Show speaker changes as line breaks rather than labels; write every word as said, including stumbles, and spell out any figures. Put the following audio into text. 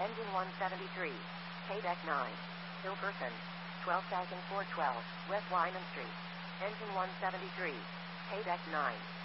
Engine one seventy-three. K-Deck nine. Hill person. twelve thousand four hundred twelve, West Wyman Street. Engine one seventy-three. K-Deck nine.